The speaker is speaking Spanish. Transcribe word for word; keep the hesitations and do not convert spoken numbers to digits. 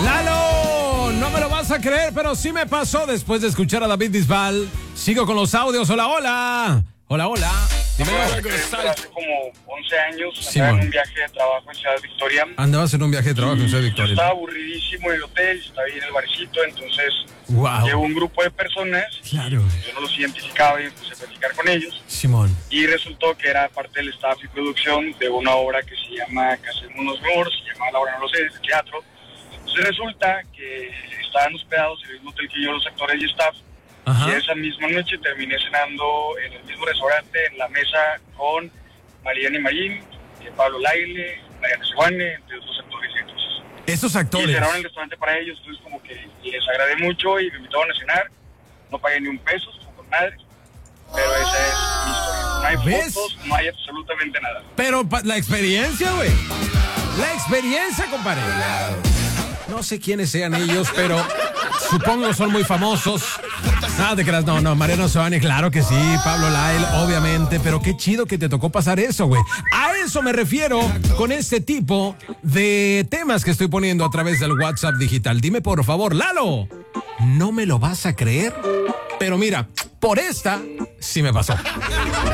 Lalo, no me lo vas a creer, pero sí me pasó después de escuchar a David Bisbal. Sigo con los audios. Hola, hola. Hola, hola. Dímelo. Hace como once años, Sí, andaba en man. un viaje de trabajo en Ciudad Victoria. Andabas en un viaje de trabajo en Ciudad Yo Victoria. estaba aburridísimo en el hotel, estaba ahí en el barcito, entonces Wow. llegó un grupo de personas. Claro. Yo no los identificaba y empecé a platicar con ellos. Simón. Y resultó que era parte del staff y producción de una obra que se llama Casa de unos Moors, se llama La Obra No Lo Sé, es teatro. Entonces resulta que estaban hospedados en el mismo hotel que yo, los actores y staff. Ajá. Y esa misma noche terminé cenando en el mismo restaurante, en la mesa con Mariana y Marín, eh, Pablo Laile, Mariana Seguane, entre otros actores y entonces. Esos Y actores. cerraron el restaurante para ellos, entonces como que les agradé mucho y me invitaron a cenar. No pagué ni un peso, estuvo con madre. Pero esa es mi historia. No hay ¿Ves? fotos, no hay absolutamente nada. Pero pa- la experiencia, güey. La experiencia, compadre. No sé quiénes sean ellos, pero supongo son muy famosos. Nada te creas, no, no, Mariano Soane, claro que sí, Pablo Lyle, obviamente, pero qué chido que te tocó pasar eso, güey. A eso me refiero con este tipo de temas que estoy poniendo a través del WhatsApp digital. Dime por favor, Lalo, no me lo vas a creer, pero mira, por esta sí me pasó.